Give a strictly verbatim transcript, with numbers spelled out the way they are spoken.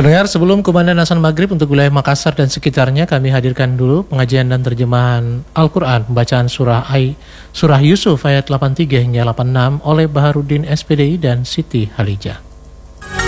Pendengar, sebelum kumandang azan maghrib untuk wilayah Makassar dan sekitarnya, kami hadirkan dulu pengajian dan terjemahan Al-Quran, pembacaan surah Ai, surah Yusuf ayat delapan puluh tiga hingga delapan puluh enam oleh Baharudin S P D I dan Siti Halijah.